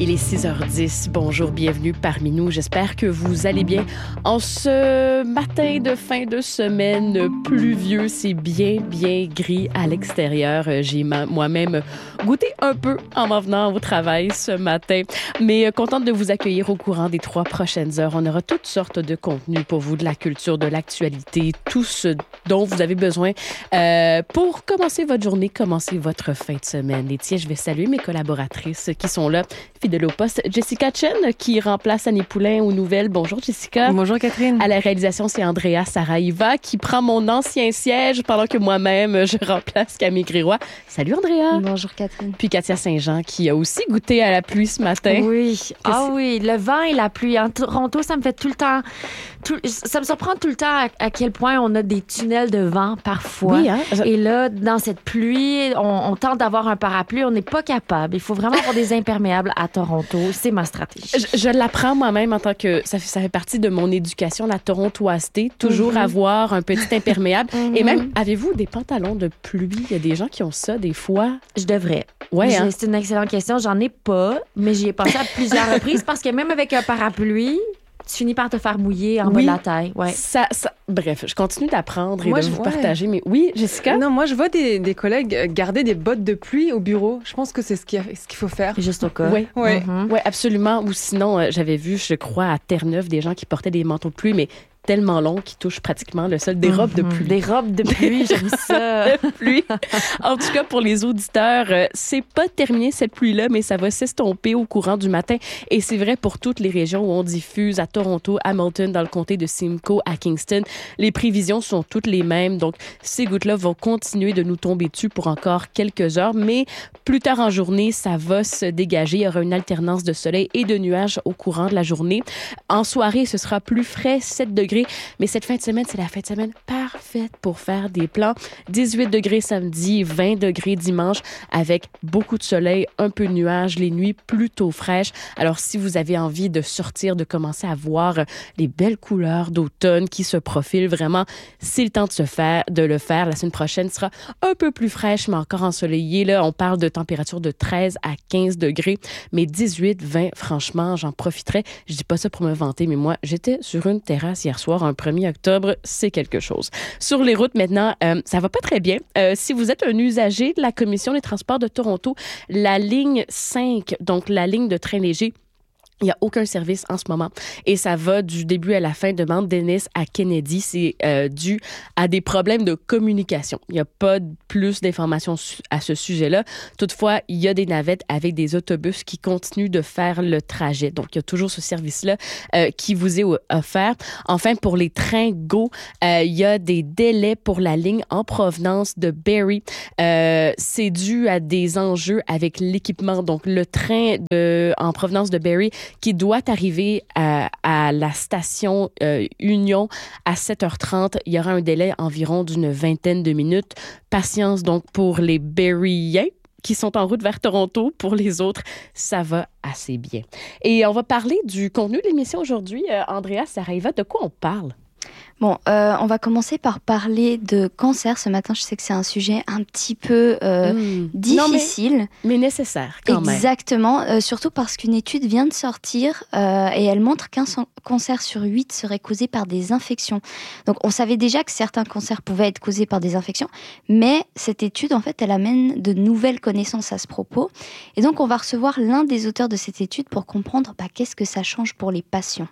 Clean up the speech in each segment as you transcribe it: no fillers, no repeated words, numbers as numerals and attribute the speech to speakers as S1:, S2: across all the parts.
S1: Il est 6h10. Bonjour, bienvenue parmi nous. J'espère que vous allez bien. En ce matin de fin de semaine pluvieux, c'est bien gris à l'extérieur. J'ai moi-même goûté un peu en m'en venant au travail ce matin. Mais contente de vous accueillir au courant des 3 prochaines heures. On aura toutes sortes de contenus pour vous, de la culture, de l'actualité, tout ce dont vous avez besoin pour commencer votre journée, commencer votre fin de semaine. Et tiens, je vais saluer mes collaboratrices qui sont là, fidèles au poste. Jessica Chen, qui remplace Annie Poulain aux nouvelles. Bonjour, Jessica.
S2: Bonjour, Catherine.
S1: À la réalisation, c'est Andrea Saraiva qui prend mon ancien siège pendant que moi-même, je remplace Camille Gréroy. Salut, Andrea.
S3: Bonjour, Catherine.
S1: Puis Katia Saint-Jean, qui a aussi goûté à la pluie ce matin.
S3: Oui. Oui, le vent et la pluie. En Toronto, ça me fait tout le temps... ça me surprend tout le temps à quel point on a des tunnels de vent parfois.
S1: Oui, hein?
S3: Et là, dans cette pluie, on tente d'avoir un parapluie. On n'est pas capable. Il faut vraiment avoir des imperméables à Toronto. C'est ma stratégie.
S1: Je l'apprends moi-même en tant que... Ça fait partie de mon éducation, la torontoiseté. Toujours avoir un petit imperméable. Et même, avez-vous des pantalons de pluie? Il y a des gens qui ont ça des fois.
S3: Je devrais.
S1: Ouais, hein?
S3: C'est une excellente question. J'en ai pas, mais j'y ai pensé à plusieurs reprises parce que même avec un parapluie, tu finis par te faire mouiller en bas de la taille. Ouais.
S1: Bref, je continue d'apprendre et
S2: moi,
S1: de vous partager. Mais oui, Jessica?
S2: Non, moi, je vois des collègues garder des bottes de pluie au bureau. Je pense que c'est ce qu'il faut faire.
S3: Juste au cas.
S1: Oui,
S2: ouais.
S1: Ouais, absolument. Ou sinon, j'avais vu, je crois, à Terre-Neuve, des gens qui portaient des manteaux de pluie, mais tellement longs qui touchent pratiquement le sol. Des robes de pluie.
S3: Des robes de pluie, j'aime ça.
S1: De pluie. En tout cas, pour les auditeurs, c'est pas terminé cette pluie-là, mais ça va s'estomper au courant du matin. Et c'est vrai pour toutes les régions où on diffuse, à Toronto, à Hamilton, dans le comté de Simcoe, à Kingston. Les prévisions sont toutes les mêmes. Donc, ces gouttes-là vont continuer de nous tomber dessus pour encore quelques heures. Mais plus tard en journée, ça va se dégager. Il y aura une alternance de soleil et de nuages au courant de la journée. En soirée, ce sera plus frais, 7 degrés. Mais cette fin de semaine, c'est la fin de semaine parfaite pour faire des plans. 18 degrés samedi, 20 degrés dimanche, avec beaucoup de soleil, un peu de nuages, les nuits plutôt fraîches. Alors, si vous avez envie de sortir, de commencer à voir les belles couleurs d'automne qui se profilent, vraiment, c'est le temps de le faire. La semaine prochaine sera un peu plus fraîche, mais encore ensoleillée. Là, on parle de température de 13 à 15 degrés, mais 18, 20, franchement, j'en profiterai. Je dis pas ça pour me vanter, mais moi, j'étais sur une terrasse hier soir, un 1er octobre, c'est quelque chose. Sur les routes, maintenant, ça va pas très bien. Si vous êtes un usager de la Commission des transports de Toronto, la ligne 5, donc la ligne de train léger, il n'y a aucun service en ce moment. Et ça va du début à la fin de Mount Dennis à Kennedy. C'est dû à des problèmes de communication. Il n'y a pas plus d'informations à ce sujet-là. Toutefois, il y a des navettes avec des autobus qui continuent de faire le trajet. Donc, il y a toujours ce service-là qui vous est offert. Enfin, pour les trains GO, il y a des délais pour la ligne en provenance de Barrie. C'est dû à des enjeux avec l'équipement. Donc, le train en provenance de Barrie qui doit arriver à la station Union à 7h30. Il y aura un délai environ d'une vingtaine de minutes. Patience donc pour les Barriens qui sont en route vers Toronto. Pour les autres, ça va assez bien. Et on va parler du contenu de l'émission aujourd'hui. Andrea Saraiva, de quoi on parle?
S4: Bon, on va commencer par parler de cancer. Ce matin, je sais que c'est un sujet un petit peu difficile.
S1: Non, mais nécessaire quand même.
S4: Exactement, surtout parce qu'une étude vient de sortir et elle montre qu'un cancer sur 8 serait causé par des infections. Donc, on savait déjà que certains cancers pouvaient être causés par des infections, mais cette étude, en fait, elle amène de nouvelles connaissances à ce propos. Et donc, on va recevoir l'un des auteurs de cette étude pour comprendre qu'est-ce que ça change pour les patients.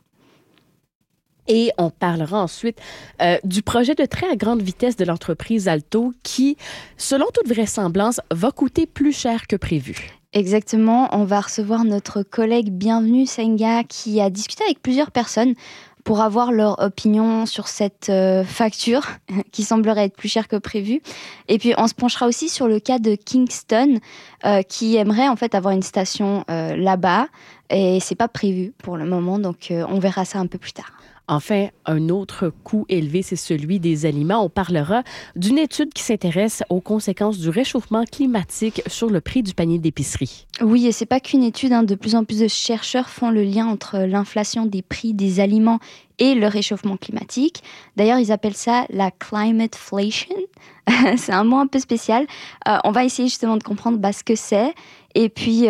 S1: Et on parlera ensuite du projet de train à grande vitesse de l'entreprise Alto qui, selon toute vraisemblance, va coûter plus cher que prévu.
S4: Exactement. On va recevoir notre collègue Bienvenue Senga qui a discuté avec plusieurs personnes pour avoir leur opinion sur cette facture qui semblerait être plus chère que prévu. Et puis, on se penchera aussi sur le cas de Kingston qui aimerait en fait avoir une station là-bas. Et c'est pas prévu pour le moment, donc on verra ça un peu plus tard.
S1: Enfin, un autre coût élevé, c'est celui des aliments. On parlera d'une étude qui s'intéresse aux conséquences du réchauffement climatique sur le prix du panier d'épicerie.
S4: Oui, et c'est pas qu'une étude. De plus en plus de chercheurs font le lien entre l'inflation des prix des aliments et le réchauffement climatique. D'ailleurs, ils appellent ça la climateflation. C'est un mot un peu spécial. On va essayer justement de comprendre ce que c'est Et puis,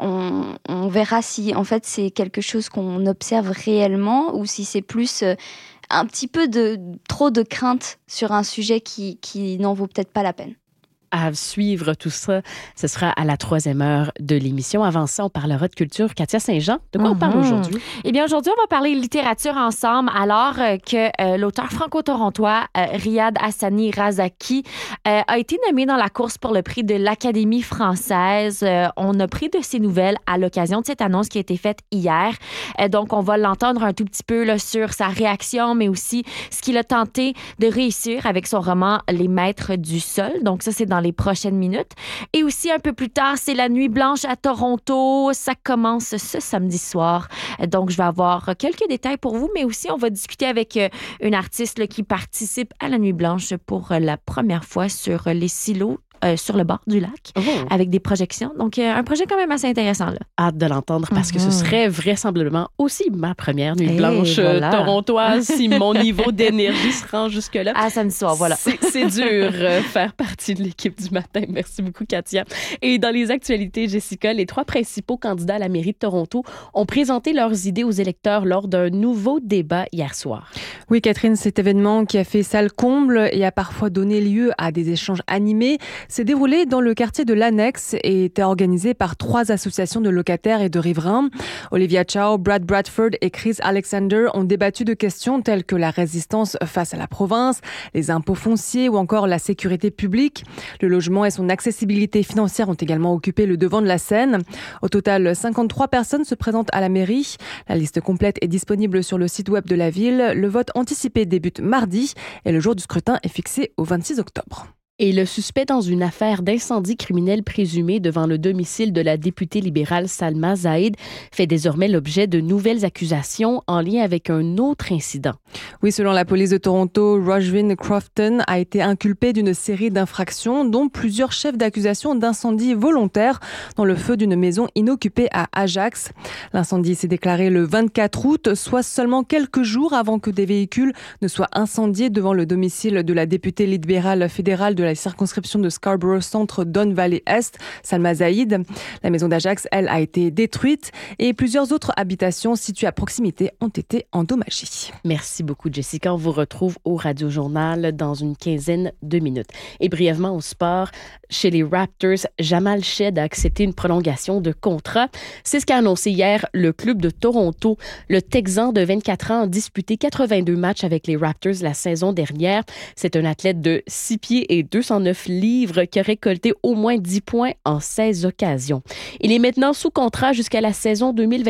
S4: on verra si, en fait, c'est quelque chose qu'on observe réellement ou si c'est plus un petit peu trop de crainte sur un sujet qui n'en vaut peut-être pas la peine.
S1: À suivre tout ça, ce sera à la 3e heure de l'émission. Avant ça, on parlera de culture. Katia Saint-Jean, de quoi on parle aujourd'hui?
S3: Eh bien, aujourd'hui, on va parler littérature ensemble alors que l'auteur franco-torontois Riyad Hassani Razaki a été nommé dans la course pour le prix de l'Académie française. On a pris de ses nouvelles à l'occasion de cette annonce qui a été faite hier. Donc, on va l'entendre un tout petit peu là, sur sa réaction, mais aussi ce qu'il a tenté de réussir avec son roman Les Maîtres du Sol. Donc, ça, c'est dans les prochaines minutes. Et aussi, un peu plus tard, c'est la Nuit blanche à Toronto. Ça commence ce samedi soir. Donc, je vais avoir quelques détails pour vous, mais aussi, on va discuter avec une artiste là, qui participe à la Nuit blanche pour la première fois sur les silos sur le bord du lac, avec des projections. Donc, un projet quand même assez intéressant. Là.
S1: Hâte de l'entendre parce que ce serait vraisemblablement aussi ma première nuit blanche torontoise si mon niveau d'énergie se rend jusque-là.
S3: À samedi soir, voilà.
S1: C'est dur faire partie de l'équipe du matin. Merci beaucoup, Katia. Et dans les actualités, Jessica, les 3 principaux candidats à la mairie de Toronto ont présenté leurs idées aux électeurs lors d'un nouveau débat hier soir.
S2: Oui, Catherine, cet événement qui a fait salle comble et a parfois donné lieu à des échanges animés s'est déroulé dans le quartier de l'Annexe et était organisé par 3 associations de locataires et de riverains. Olivia Chow, Brad Bradford et Chris Alexander ont débattu de questions telles que la résistance face à la province, les impôts fonciers ou encore la sécurité publique. Le logement et son accessibilité financière ont également occupé le devant de la scène. Au total, 53 personnes se présentent à la mairie. La liste complète est disponible sur le site web de la ville. Le vote anticipé débute mardi et le jour du scrutin est fixé au 26 octobre.
S1: Et le suspect dans une affaire d'incendie criminel présumé devant le domicile de la députée libérale Salma Zaïd fait désormais l'objet de nouvelles accusations en lien avec un autre incident.
S2: Oui, selon la police de Toronto, Roshvin Crofton a été inculpé d'une série d'infractions, dont plusieurs chefs d'accusation d'incendie volontaire dans le feu d'une maison inoccupée à Ajax. L'incendie s'est déclaré le 24 août, soit seulement quelques jours avant que des véhicules ne soient incendiés devant le domicile de la députée libérale fédérale de la circonscription de Scarborough Centre Don Valley Est, Salma Zaïd. La maison d'Ajax, elle, a été détruite et plusieurs autres habitations situées à proximité ont été endommagées.
S1: Merci beaucoup, Jessica. On vous retrouve au Radio Journal dans une quinzaine de minutes. Et brièvement au sport, chez les Raptors, Jamal Shead a accepté une prolongation de contrat. C'est ce qu'a annoncé hier le club de Toronto. Le Texan de 24 ans a disputé 82 matchs avec les Raptors la saison dernière. C'est un athlète de 6 pieds et 209 livres qui a récolté au moins 10 points en 16 occasions. Il est maintenant sous contrat jusqu'à la saison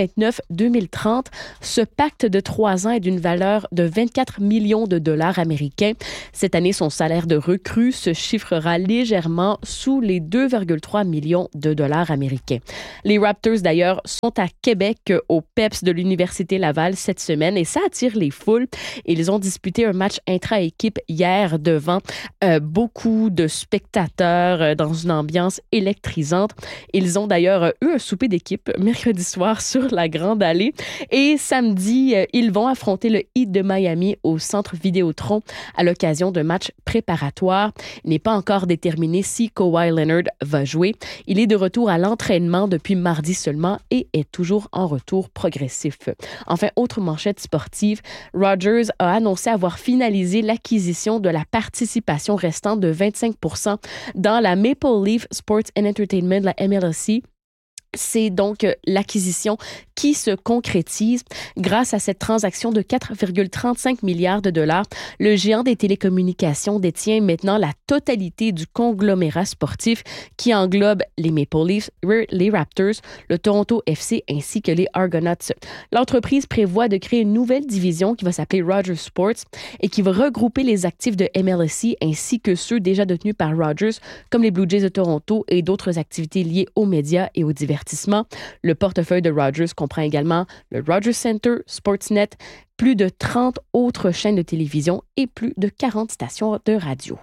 S1: 2029-2030. Ce pacte de 3 ans est d'une valeur de 24 millions de dollars américains. Cette année, son salaire de recrue se chiffrera légèrement sous les 2,3 millions de dollars américains. Les Raptors, d'ailleurs, sont à Québec au PEPS de l'Université Laval cette semaine et ça attire les foules. Ils ont disputé un match intra-équipe hier devant beaucoup de spectateurs dans une ambiance électrisante. Ils ont d'ailleurs eu un souper d'équipe mercredi soir sur la Grande Allée et samedi, ils vont affronter le Heat de Miami au centre Vidéotron à l'occasion d'un match préparatoire. Il n'est pas encore déterminé si Kawhi Leonard va jouer. Il est de retour à l'entraînement depuis mardi seulement et est toujours en retour progressif. Enfin, autre manchette sportive, Rogers a annoncé avoir finalisé l'acquisition de la participation restante de 25% dans la Maple Leaf Sports and Entertainment, la MLSE. C'est donc l'acquisition qui se concrétise grâce à cette transaction de 4,35 milliards de dollars. Le géant des télécommunications détient maintenant la totalité du conglomérat sportif qui englobe les Maple Leafs, les Raptors, le Toronto FC ainsi que les Argonauts. L'entreprise prévoit de créer une nouvelle division qui va s'appeler Rogers Sports et qui va regrouper les actifs de MLSE ainsi que ceux déjà détenus par Rogers comme les Blue Jays de Toronto et d'autres activités liées aux médias et aux divertissements. Le portefeuille de Rogers comprend également le Rogers Center, Sportsnet, plus de 30 autres chaînes de télévision et plus de 40 stations de radio.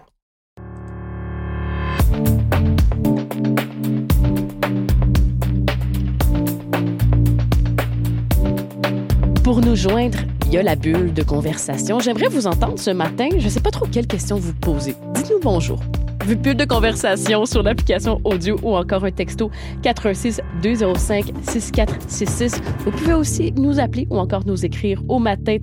S1: Pour nous joindre, il y a la bulle de conversation. J'aimerais vous entendre ce matin. Je ne sais pas trop quelles questions vous posez. Dites-nous bonjour. Plus de conversations sur l'application audio ou encore un texto 416-205-6466. Vous pouvez aussi nous appeler ou encore nous écrire au matin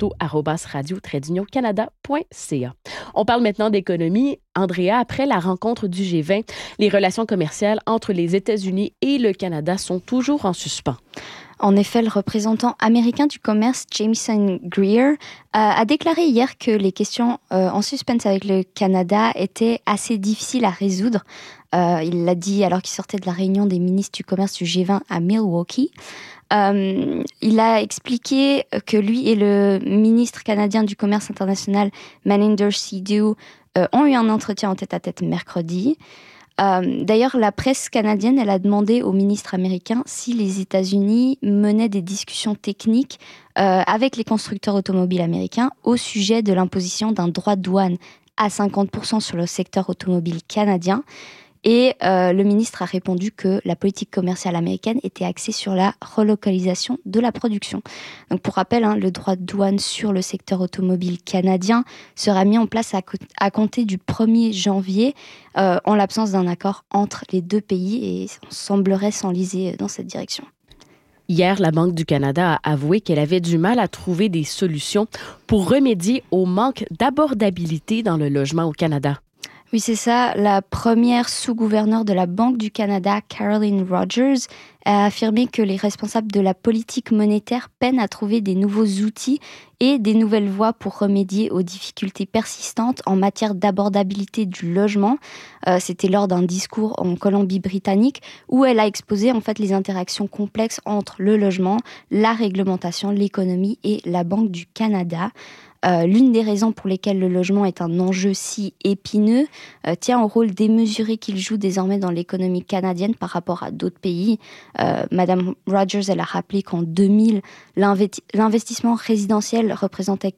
S1: toronto@radio-canada.ca. On parle maintenant d'économie. Andrea, après la rencontre du G20, les relations commerciales entre les États-Unis et le Canada sont toujours en suspens.
S4: En effet, le représentant américain du commerce, Jameson Greer, a déclaré hier que les questions en suspens avec le Canada étaient assez difficiles à résoudre. Il l'a dit alors qu'il sortait de la réunion des ministres du commerce du G20 à Milwaukee. Il a expliqué que lui et le ministre canadien du commerce international, Maninder Sidhu, ont eu un entretien en tête-à-tête mercredi. D'ailleurs, la presse canadienne, elle a demandé au ministre américain si les États-Unis menaient des discussions techniques avec les constructeurs automobiles américains au sujet de l'imposition d'un droit de douane à 50% sur le secteur automobile canadien. Et le ministre a répondu que la politique commerciale américaine était axée sur la relocalisation de la production. Donc pour rappel, le droit de douane sur le secteur automobile canadien sera mis en place à compter du 1er janvier en l'absence d'un accord entre les deux pays, et on semblerait s'enliser dans cette direction.
S1: Hier, la Banque du Canada a avoué qu'elle avait du mal à trouver des solutions pour remédier au manque d'abordabilité dans le logement au Canada.
S4: Oui, c'est ça. La première sous-gouverneure de la Banque du Canada, Caroline Rogers, a affirmé que les responsables de la politique monétaire peinent à trouver des nouveaux outils et des nouvelles voies pour remédier aux difficultés persistantes en matière d'abordabilité du logement. C'était lors d'un discours en Colombie-Britannique où elle a exposé en fait les interactions complexes entre le logement, la réglementation, l'économie et la Banque du Canada. L'une des raisons pour lesquelles le logement est un enjeu si épineux tient au rôle démesuré qu'il joue désormais dans l'économie canadienne par rapport à d'autres pays. Madame Rogers, elle a rappelé qu'en 2000, l'investissement résidentiel représentait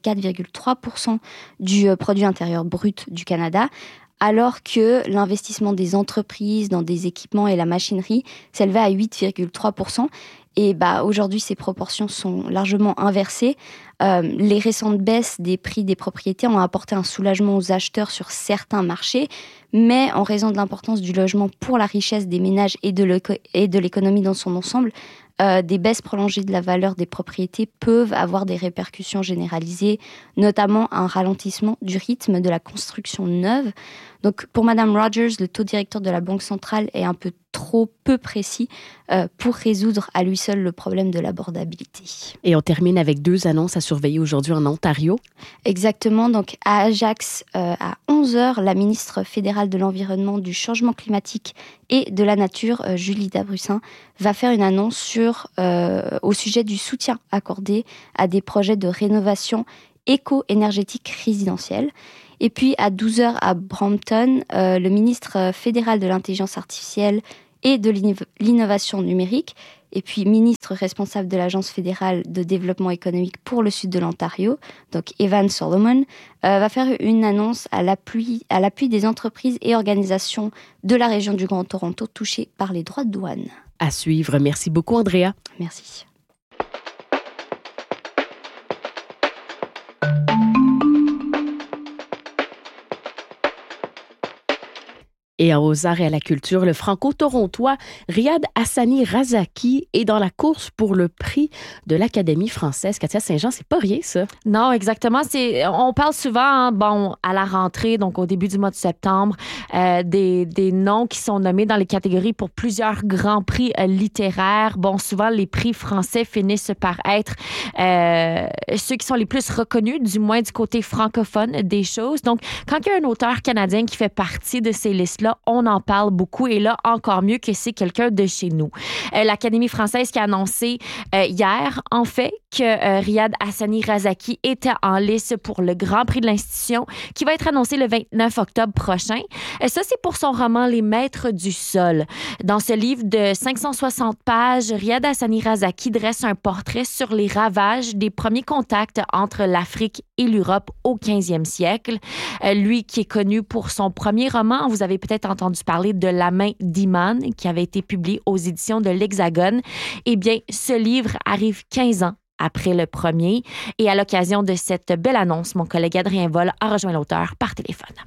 S4: 4,3% du produit intérieur brut du Canada, alors que l'investissement des entreprises dans des équipements et la machinerie s'élevait à 8,3%. Et aujourd'hui, ces proportions sont largement inversées. Les récentes baisses des prix des propriétés ont apporté un soulagement aux acheteurs sur certains marchés, mais en raison de l'importance du logement pour la richesse des ménages et de l'économie dans son ensemble, des baisses prolongées de la valeur des propriétés peuvent avoir des répercussions généralisées, notamment un ralentissement du rythme de la construction neuve. Donc pour Madame Rogers, le taux directeur de la Banque centrale est un peu trop peu précis pour résoudre à lui seul le problème de l'abordabilité.
S1: Et on termine avec 2 annonces à surveiller aujourd'hui en Ontario.
S4: Exactement. Donc à Ajax, à 11h, la ministre fédérale de l'Environnement, du Changement climatique et de la Nature, Julie Dabrussin, va faire une annonce au sujet du soutien accordé à des projets de rénovation éco-énergétique résidentielle. Et puis à 12h à Brampton, le ministre fédéral de l'intelligence artificielle et de l'innovation numérique, et puis ministre responsable de l'Agence fédérale de développement économique pour le sud de l'Ontario, donc Evan Solomon, va faire une annonce à l'appui des entreprises et organisations de la région du Grand Toronto touchées par les droits de douane.
S1: À suivre. Merci beaucoup, Andrea.
S4: Merci.
S1: Et aux arts et à la culture, le franco-torontois Riyad Hassani Razaki est dans la course pour le prix de l'Académie française. Katia Saint-Jean, c'est pas rien, ça.
S3: Non, exactement. On parle souvent, à la rentrée, donc au début du mois de septembre, des noms qui sont nommés dans les catégories pour plusieurs grands prix littéraires. Souvent, les prix français finissent par être ceux qui sont les plus reconnus, du moins du côté francophone des choses. Donc, quand il y a un auteur canadien qui fait partie de ces listes-là, on en parle beaucoup, et là, encore mieux que c'est quelqu'un de chez nous. L'Académie française qui a annoncé hier, en fait, que Riyad Hassani Razaki était en lice pour le Grand Prix de l'institution qui va être annoncé le 29 octobre prochain. Ça, c'est pour son roman Les Maîtres du Sol. Dans ce livre de 560 pages, Riyad Hassani Razaki dresse un portrait sur les ravages des premiers contacts entre l'Afrique et l'Europe au 15e siècle. Lui qui est connu pour son premier roman, vous avez peut-être entendu parler de La main d'Iman, qui avait été publié aux éditions de l'Hexagone. Eh bien, ce livre arrive 15 ans après le premier. Et à l'occasion de cette belle annonce, mon collègue Adrien Vol a rejoint l'auteur par téléphone.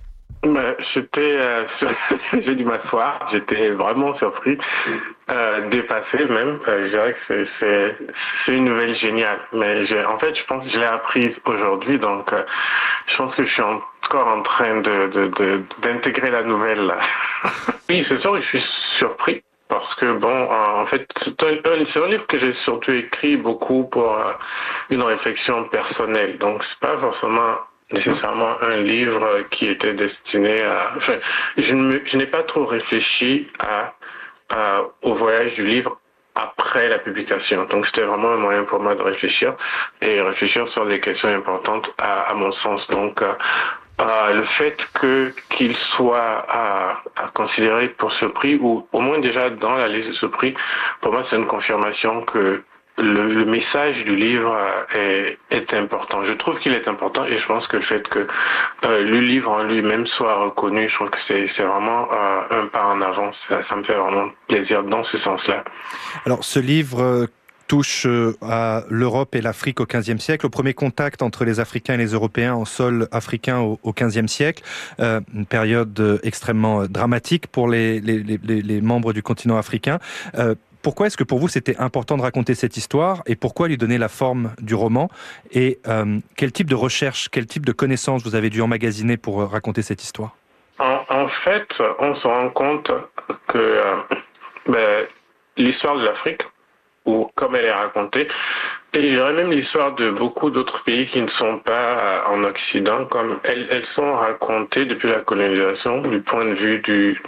S5: J'ai dû m'asseoir, j'étais vraiment surpris, dépassé même. Je dirais que c'est une nouvelle géniale. Mais en fait, je pense que je l'ai apprise aujourd'hui, donc je pense que je suis encore en train d'intégrer la nouvelle. Là. Oui, c'est sûr que je suis surpris. Parce que en fait, c'est un livre que j'ai surtout écrit beaucoup pour une réflexion personnelle. Donc, c'est pas forcément nécessairement un livre qui était destiné à... Enfin, je n'ai pas trop réfléchi au voyage du livre après la publication. Donc, c'était vraiment un moyen pour moi de réfléchir sur des questions importantes à mon sens. Donc, le fait qu'il soit à considérer pour ce prix, ou au moins déjà dans la liste de ce prix, pour moi, c'est une confirmation que le message du livre est important. Je trouve qu'il est important et je pense que le fait que le livre en lui-même soit reconnu, je trouve que c'est vraiment un pas en avant. Ça me fait vraiment plaisir dans ce sens-là.
S6: Alors, ce livre touche à l'Europe et l'Afrique au XVe siècle, au premier contact entre les Africains et les Européens en sol africain au XVe siècle, une période extrêmement dramatique pour les membres du continent africain. Pourquoi est-ce que pour vous c'était important de raconter cette histoire et pourquoi lui donner la forme du roman et quel type de recherche, quel type de connaissances vous avez dû emmagasiner pour raconter cette histoire?
S5: En fait, on se rend compte que l'histoire de l'Afrique, ou comme elle est racontée, et je dirais même l'histoire de beaucoup d'autres pays qui ne sont pas en Occident, comme elles sont racontées depuis la colonisation du point de vue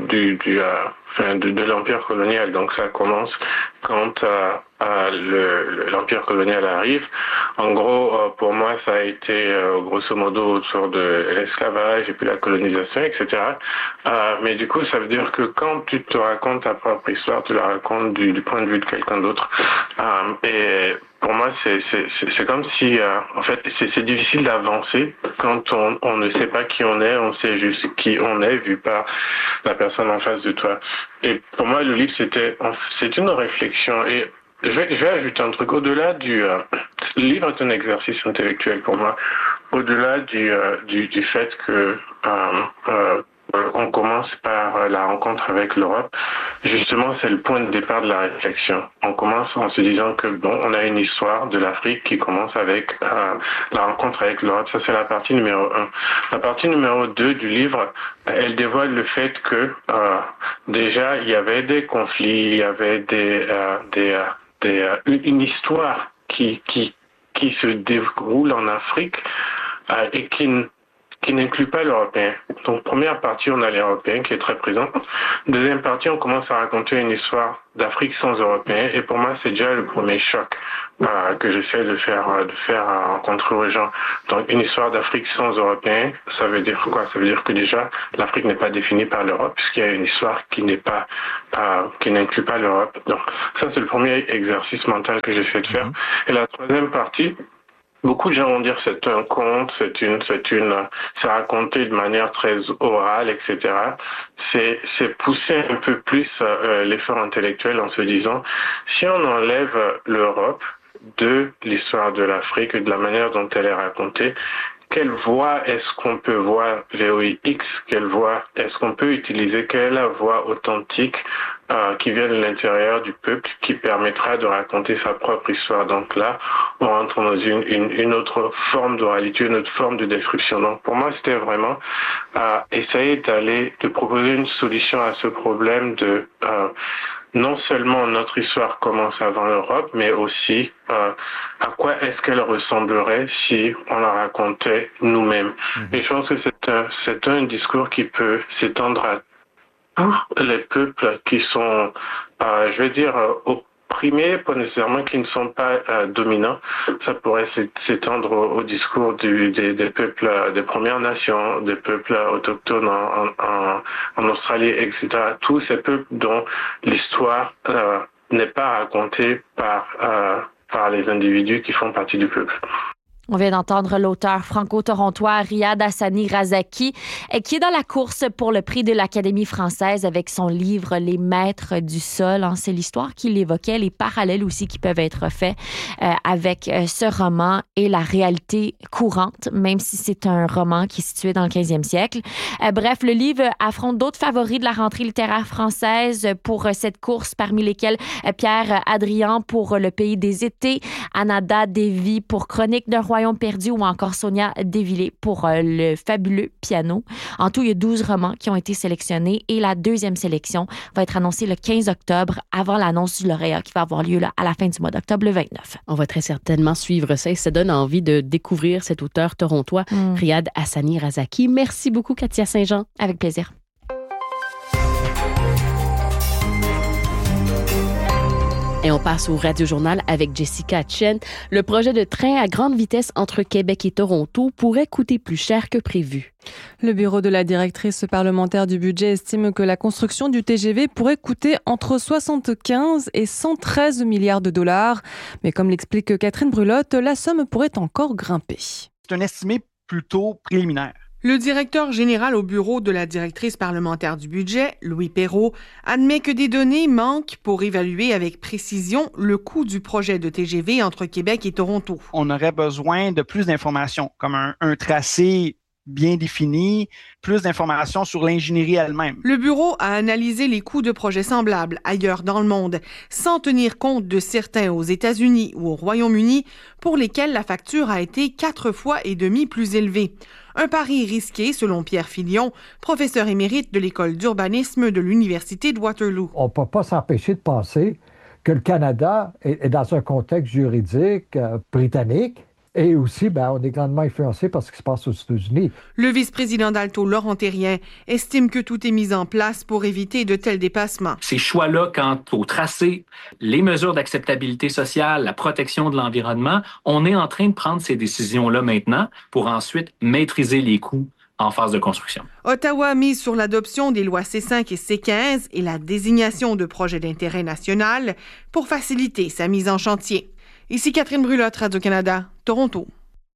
S5: de l'empire colonial. Donc ça commence quand l'empire colonial arrive. En gros, pour moi, ça a été grosso modo autour de l'esclavage et puis la colonisation, etc. Mais du coup, ça veut dire que quand tu te racontes ta propre histoire, tu la racontes du point de vue de quelqu'un d'autre. Et pour moi, c'est comme si, en fait, c'est difficile d'avancer quand on ne sait pas qui on est, on sait juste qui on est vu par la personne en face de toi. Et pour moi, le livre, c'est une réflexion. Et je vais ajouter un truc. Au-delà le livre est un exercice intellectuel pour moi. Au-delà du fait que on commence par la rencontre avec l'Europe. Justement, c'est le point de départ de la réflexion. On commence en se disant que on a une histoire de l'Afrique qui commence avec la rencontre avec l'Europe. Ça, c'est la partie numéro 1. La partie numéro 2 du livre, elle dévoile le fait que déjà, il y avait des conflits, il y avait une histoire qui se déroule en Afrique et qui n'inclut pas l'Européen. Donc, première partie, on a l'Européen qui est très présent. Deuxième partie, on commence à raconter une histoire d'Afrique sans Européens. Et pour moi, c'est déjà le premier choc que j'essaie de faire rencontrer aux gens. Donc, une histoire d'Afrique sans Européens, ça veut dire quoi? Ça veut dire que déjà, l'Afrique n'est pas définie par l'Europe, puisqu'il y a une histoire qui n'inclut pas l'Europe. Donc, ça, c'est le premier exercice mental que j'essaie de faire. Et la troisième partie, beaucoup de gens vont dire c'est un conte, c'est raconté de manière très orale, etc. C'est pousser un peu plus l'effort intellectuel en se disant si on enlève l'Europe de l'histoire de l'Afrique et de la manière dont elle est racontée, quelle voix est-ce qu'on peut voir VOIX? Quelle voix est-ce qu'on peut utiliser? Quelle est la voix authentique qui vient de l'intérieur du peuple qui permettra de raconter sa propre histoire? Donc là, on rentre dans une autre forme d'oralité, une autre forme de description. Donc pour moi, c'était vraiment essayer de proposer une solution à ce problème de non seulement notre histoire commence avant l'Europe, mais aussi à quoi est-ce qu'elle ressemblerait si on la racontait nous-mêmes. Et je pense que c'est un discours qui peut s'étendre à tous les peuples qui sont, je vais dire, opprimés, pas nécessairement qui ne sont pas dominants. Ça pourrait s'étendre au discours des peuples, des Premières Nations, des peuples autochtones en Australie, etc. Tous ces peuples dont l'histoire n'est pas racontée par les individus qui font partie du peuple.
S3: On vient d'entendre l'auteur franco-torontois Riyad Hassani Razaki, qui est dans la course pour le prix de l'Académie française avec son livre « Les maîtres du sol ». C'est l'histoire qu'il évoquait, les parallèles aussi qui peuvent être faits avec ce roman et la réalité courante, même si c'est un roman qui est situé dans le 15e siècle. Bref, le livre affronte d'autres favoris de la rentrée littéraire française pour cette course, parmi lesquels Pierre Adrian pour Le Pays des étés, Anada Devi pour Chronique d'un royaume perdu ou encore Sonia Devillé pour le fabuleux piano. En tout, il y a 12 romans qui ont été sélectionnés et la deuxième sélection va être annoncée le 15 octobre avant l'annonce du lauréat qui va avoir lieu là, à la fin du mois d'octobre, le 29.
S1: On va très certainement suivre ça et ça donne envie de découvrir cet auteur torontois, Riyad Hassani Razaki. Merci beaucoup, Katia Saint-Jean.
S3: Avec plaisir.
S1: Et on passe au Radio-Journal avec Jessica Chen. Le projet de train à grande vitesse entre Québec et Toronto pourrait coûter plus cher que prévu.
S2: Le bureau de la directrice parlementaire du budget estime que la construction du TGV pourrait coûter entre 75 et 113 milliards de dollars. Mais comme l'explique Catherine Brulotte, la somme pourrait encore grimper.
S7: C'est un estimé plutôt préliminaire.
S8: Le directeur général au bureau de la directrice parlementaire du budget, Louis Perrault, admet que des données manquent pour évaluer avec précision le coût du projet de TGV entre Québec et Toronto.
S7: On aurait besoin de plus d'informations, comme un tracé bien défini, plus d'informations sur l'ingénierie elle-même.
S8: Le bureau a analysé les coûts de projets semblables ailleurs dans le monde, sans tenir compte de certains aux États-Unis ou au Royaume-Uni, pour lesquels la facture a été 4,5 fois plus élevée. Un pari risqué, selon Pierre Filion, professeur émérite de l'école d'urbanisme de l'Université de Waterloo.
S9: On ne peut pas s'empêcher de penser que le Canada est dans un contexte juridique britannique. Et aussi, on est grandement influencé par ce qui se passe aux États-Unis.
S8: Le vice-président d'Alto, Laurent Terrien, estime que tout est mis en place pour éviter de tels dépassements.
S10: Ces choix-là quant au tracé, les mesures d'acceptabilité sociale, la protection de l'environnement, on est en train de prendre ces décisions-là maintenant pour ensuite maîtriser les coûts en phase de construction.
S8: Ottawa mise sur l'adoption des lois C5 et C15 et la désignation de projets d'intérêt national pour faciliter sa mise en chantier. Ici Catherine Brulotte, Radio-Canada, Toronto.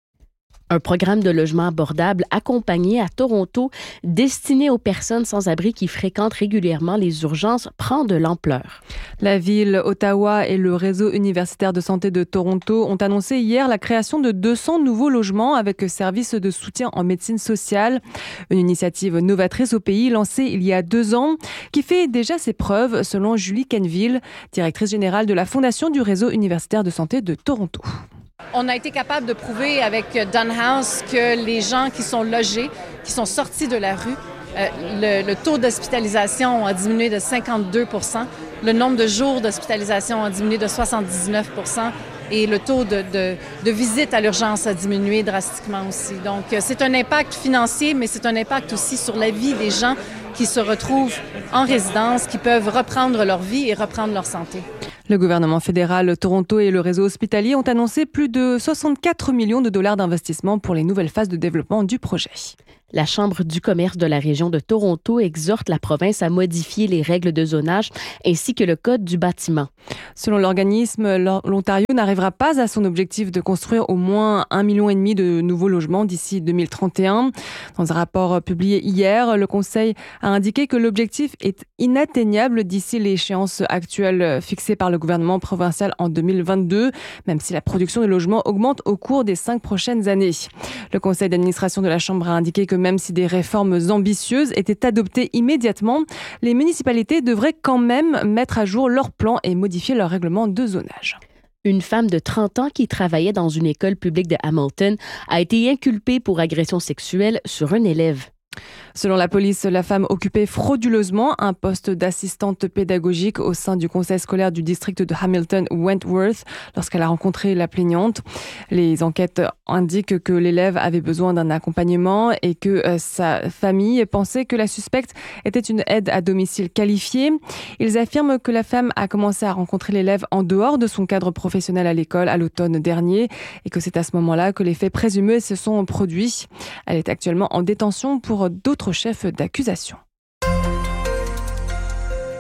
S1: Un programme de logement abordable accompagné à Toronto destiné aux personnes sans abri qui fréquentent régulièrement les urgences prend de l'ampleur.
S2: La ville, Ottawa et le réseau universitaire de santé de Toronto ont annoncé hier la création de 200 nouveaux logements avec services de soutien en médecine sociale. Une initiative novatrice au pays lancée il y a 2 ans qui fait déjà ses preuves selon Julie Kenville, directrice générale de la Fondation du réseau universitaire de santé de Toronto.
S11: On a été capable de prouver avec Dunhouse que les gens qui sont logés, qui sont sortis de la rue, le taux d'hospitalisation a diminué de 52 %, le nombre de jours d'hospitalisation a diminué de 79 % et le taux de visite à l'urgence a diminué drastiquement aussi. Donc, c'est un impact financier, mais c'est un impact aussi sur la vie des gens qui se retrouvent en résidence, qui peuvent reprendre leur vie et reprendre leur santé.
S2: Le gouvernement fédéral, Toronto et le réseau hospitalier ont annoncé plus de 64 millions de dollars d'investissement pour les nouvelles phases de développement du projet.
S1: La Chambre du commerce de la région de Toronto exhorte la province à modifier les règles de zonage ainsi que le code du bâtiment.
S2: Selon l'organisme, l'Ontario n'arrivera pas à son objectif de construire au moins 1,5 million de nouveaux logements d'ici 2031. Dans un rapport publié hier, le Conseil a indiqué que l'objectif est inatteignable d'ici l'échéance actuelle fixée par le gouvernement provincial en 2022, même si la production de logements augmente au cours des 5 prochaines années. Le Conseil d'administration de la Chambre a indiqué que même si des réformes ambitieuses étaient adoptées immédiatement, les municipalités devraient quand même mettre à jour leurs plans et modifier leur règlement de zonage.
S1: Une femme de 30 ans qui travaillait dans une école publique de Hamilton a été inculpée pour agression sexuelle sur un élève.
S2: Selon la police, la femme occupait frauduleusement un poste d'assistante pédagogique au sein du conseil scolaire du district de Hamilton-Wentworth lorsqu'elle a rencontré la plaignante. Les enquêtes indiquent que l'élève avait besoin d'un accompagnement et que sa famille pensait que la suspecte était une aide à domicile qualifiée. Ils affirment que la femme a commencé à rencontrer l'élève en dehors de son cadre professionnel à l'école à l'automne dernier et que c'est à ce moment-là que les faits présumés se sont produits. Elle est actuellement en détention pour d'autres chefs d'accusation.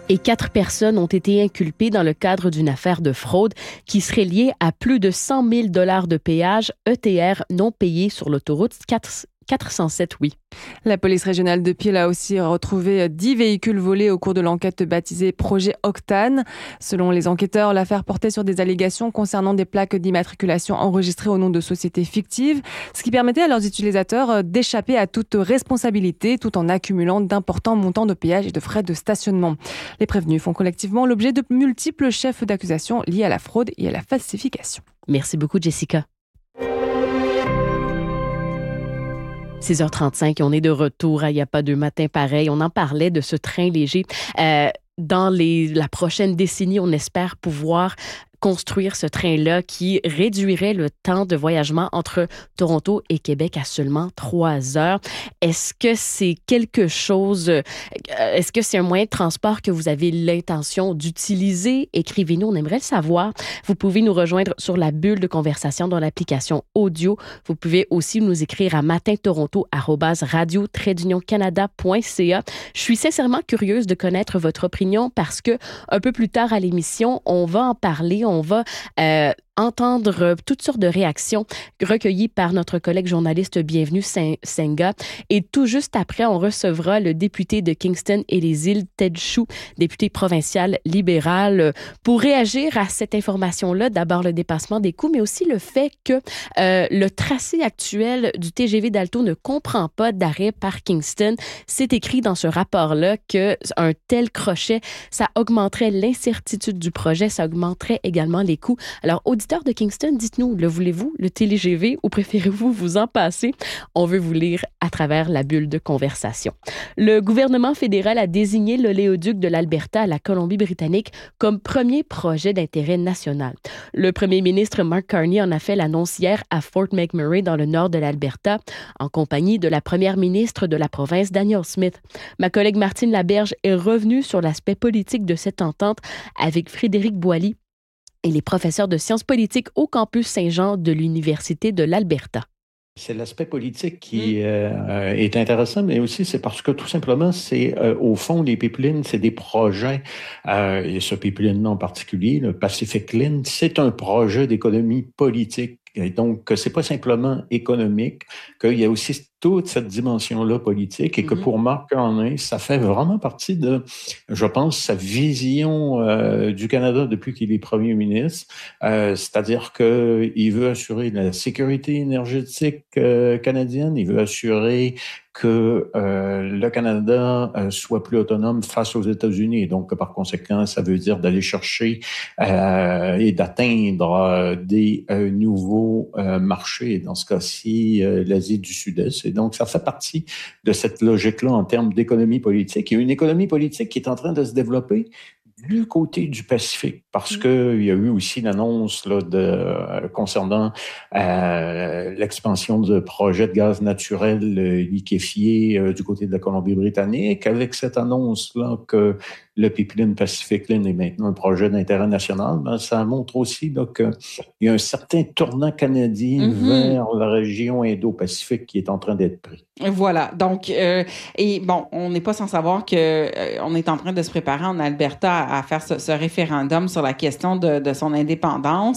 S1: Et 4 personnes ont été inculpées dans le cadre d'une affaire de fraude qui serait liée à plus de 100 000 $ de péage ETR non payés sur l'autoroute 407, oui.
S2: La police régionale de Peel a aussi retrouvé 10 véhicules volés au cours de l'enquête baptisée Projet Octane. Selon les enquêteurs, l'affaire portait sur des allégations concernant des plaques d'immatriculation enregistrées au nom de sociétés fictives, ce qui permettait à leurs utilisateurs d'échapper à toute responsabilité tout en accumulant d'importants montants de péage et de frais de stationnement. Les prévenus font collectivement l'objet de multiples chefs d'accusation liés à la fraude et à la falsification.
S1: Merci beaucoup, Jessica. 6h35, on est de retour à Il n'y a pas de matin pareil. On en parlait de ce train léger. Dans la prochaine décennie, on espère pouvoir construire ce train-là qui réduirait le temps de voyagement entre Toronto et Québec à seulement 3 heures. Est-ce que c'est quelque chose, est-ce que c'est un moyen de transport que vous avez l'intention d'utiliser? Écrivez-nous, on aimerait le savoir. Vous pouvez nous rejoindre sur la bulle de conversation dans l'application audio. Vous pouvez aussi nous écrire à matintoronto@radio-canada.ca. Je suis sincèrement curieuse de connaître votre opinion parce que un peu plus tard à l'émission, on va en parler, on va entendre toutes sortes de réactions recueillies par notre collègue journaliste Bienvenue Senga. Et tout juste après, on recevra le député de Kingston et les îles, Ted Chu, député provincial libéral, pour réagir à cette information-là. D'abord, le dépassement des coûts, mais aussi le fait que le tracé actuel du TGV d'Alto ne comprend pas d'arrêt par Kingston. C'est écrit dans ce rapport-là qu'un tel crochet, ça augmenterait l'incertitude du projet, ça augmenterait également les coûts. Alors, auditeurs de Kingston, dites-nous, le voulez-vous, le TGV, ou préférez-vous vous en passer? On veut vous lire à travers la bulle de conversation. Le gouvernement fédéral a désigné l'oléoduc de l'Alberta à la Colombie-Britannique comme premier projet d'intérêt national. Le premier ministre Mark Carney en a fait l'annonce hier à Fort McMurray dans le nord de l'Alberta, en compagnie de la première ministre de la province, Danielle Smith. Ma collègue Martine Laberge est revenue sur l'aspect politique de cette entente avec Frédéric Boily et les professeurs de sciences politiques au campus Saint-Jean de l'Université de l'Alberta.
S12: C'est l'aspect politique qui est intéressant, mais aussi c'est parce que tout simplement, c'est au fond, les pipelines, c'est des projets, et ce pipeline en particulier, le Pacific Line, c'est un projet d'économie politique. Et donc, c'est pas simplement économique, qu'il y a aussi toute cette dimension-là politique et que pour Mark Carney, ça fait vraiment partie de, je pense, sa vision du Canada depuis qu'il est premier ministre. C'est-à-dire qu'il veut assurer la sécurité énergétique canadienne, il veut assurer que le Canada soit plus autonome face aux États-Unis. Et donc, par conséquent, ça veut dire d'aller chercher et d'atteindre des nouveaux marchés, dans ce cas-ci, l'Asie du Sud-Est. Et donc, ça fait partie de cette logique-là en termes d'économie politique. Il y a une économie politique qui est en train de se développer du côté du Pacifique, parce que il y a eu aussi l'annonce là concernant l'expansion de projets de gaz naturel liquéfié du côté de la Colombie-Britannique, avec cette annonce-là que le pipeline Pacific Line est maintenant un projet d'intérêt national, ben, ça montre aussi là, qu'il y a un certain tournant canadien vers la région Indo-Pacifique qui est en train d'être pris.
S13: Voilà. Donc, et bon, on n'est pas sans savoir que on est en train de se préparer en Alberta à faire ce référendum sur la question de son indépendance.